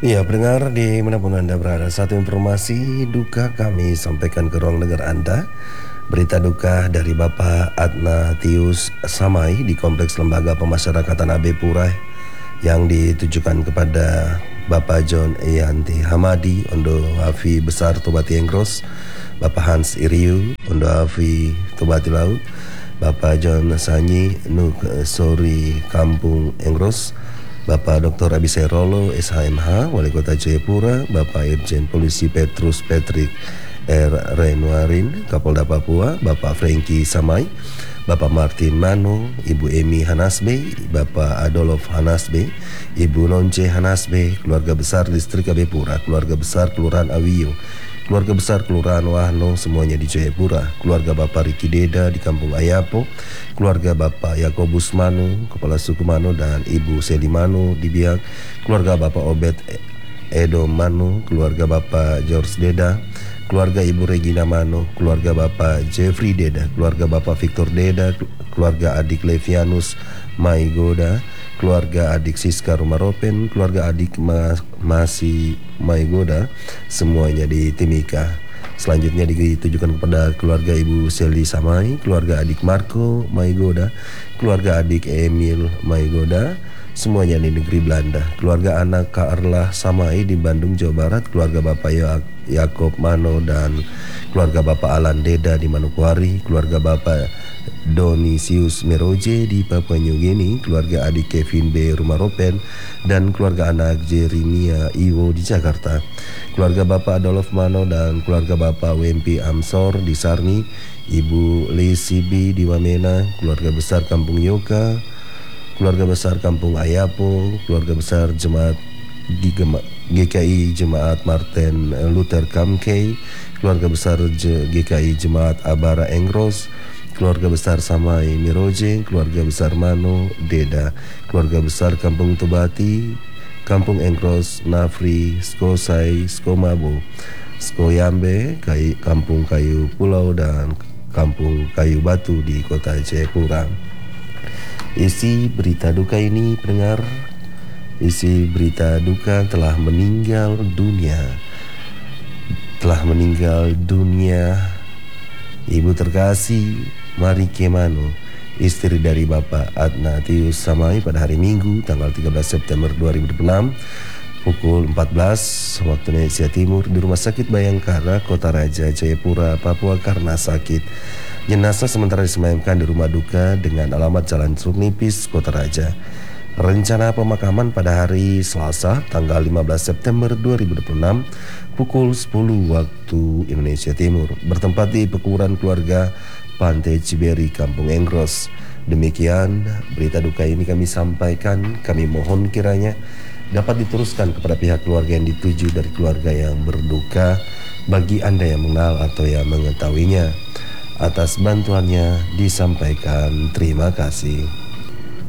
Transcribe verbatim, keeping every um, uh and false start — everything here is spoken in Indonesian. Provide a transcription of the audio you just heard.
Ya, pendengar dimanapun Anda berada, satu informasi duka kami sampaikan ke ruang dengar Anda. Berita duka dari Bapak Adnatius Samai di Kompleks Lembaga Pemasyarakatan A B Pura yang ditujukan kepada Bapak John Yanti Hamadi, Ondo Hafi Besar Tobati Engros, Bapak Hans Iriu, Ondo Hafi Tobati Laut, Bapak John Sanyi Nuk Sori Kampung Engros, Bapak Doktor Abisai Rolo S H M H Wali Kota Jayapura, Bapak Irjen Polisi Petrus Patrick R. Renuarin Kapolda Papua, Bapak Franky Samai, Bapak Martin Mano, Ibu Emi Hanasbe, Bapak Adolf Hanasbe, Ibu Nonce Hanasbe, keluarga besar distrik A B Pura, keluarga besar Kelurahan Awiyo, keluarga besar Kelurahan Wahno semuanya di Jayapura, keluarga Bapak Riki Deda di Kampung Ayapo, keluarga Bapak Yakobus Mano, Kepala Suku Mano dan Ibu Seli Mano di Biak, keluarga Bapak Obed Edo Mano, keluarga Bapak George Deda, keluarga Ibu Regina Mano, keluarga Bapak Jeffrey Deda, keluarga Bapak Victor Deda, keluarga adik Levianus Maigoda, keluarga adik Siska Rumaropen, keluarga adik Mas Masi Maigoda, semuanya di Timika. Selanjutnya ditujukan kepada keluarga Ibu Seli Samai, keluarga adik Marco Maigoda, keluarga adik Emil Maigoda, semuanya di negeri Belanda. Keluarga anak Karla Samai di Bandung, Jawa Barat, keluarga Bapak Yakob Mano dan keluarga Bapak Alan Deda di Manokwari, keluarga Bapak Donisius Meroje di Papua New Guinea, keluarga adik Kevin B. Rumaropen, dan keluarga anak Jeremia Iwo di Jakarta, keluarga Bapak Adolf Mano dan keluarga Bapak Wempi Amsor di Sarni, Ibu Lisibi di Wamena, keluarga besar Kampung Yoka, keluarga besar Kampung Ayapo, keluarga besar Jemaat di G K I Jemaat Martin Luther Kamkei, keluarga besar G K I Jemaat Abara Engros, keluarga besar Samai Miroje, keluarga besar Mano Deda, keluarga besar Kampung Tobati, Kampung Engros, Nafri, Skosai, Skomabo, Skoyambe, Kampung Kayu Pulau dan Kampung Kayu Batu di Kota Jayapura. Isi berita duka ini, pendengar, isi berita duka telah meninggal dunia Telah meninggal dunia Ibu terkasih Marike Mano, istri dari Bapak Adnatius Samai pada hari Minggu tanggal tiga belas September dua ribu dua puluh enam pukul empat belas waktu Indonesia Timur di Rumah Sakit Bayangkara, Kota Raja, Jayapura, Papua karena sakit. Jenazah sementara disemayamkan di rumah duka dengan alamat Jalan Ceruk Nipis, Kota Raja. Rencana pemakaman pada hari Selasa tanggal lima belas September dua ribu dua puluh enam pukul sepuluh waktu Indonesia Timur, bertempat di pekuburan keluarga Pantai Ciberi, Kampung Engros. Demikian berita duka ini kami sampaikan. Kami mohon kiranya dapat diteruskan kepada pihak keluarga yang dituju dari keluarga yang berduka, bagi Anda yang mengenal atau yang mengetahuinya. Atas bantuannya disampaikan terima kasih.